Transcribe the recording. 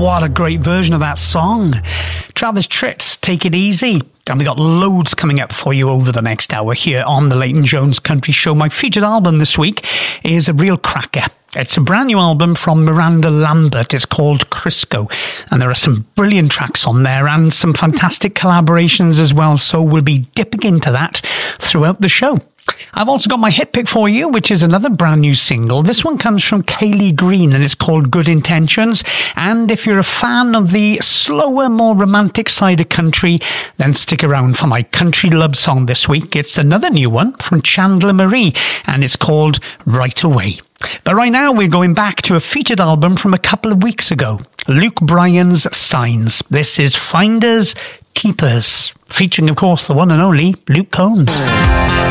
What a great version of that song. Travis Tritt, Take It Easy. And we got loads coming up for you over the next hour here on the Leighton Jones Country Show. My featured album this week is a real cracker. It's a brand new album from Miranda Lambert. It's called Crisco. And there are some brilliant tracks on there and some fantastic collaborations as well. So we'll be dipping into that throughout the show. I've also got my hit pick for you, which is another brand new single. This one comes from Kaylee Green and it's called Good Intentions. And if you're a fan of the slower, more romantic side of country, then stick around for my country love song this week. It's another new one from Chandler Marie and it's called Right Away. But right now we're going back to a featured album from a couple of weeks ago. Luke Bryan's Signs. This is Finders Keepers, featuring of course the one and only Luke Combs.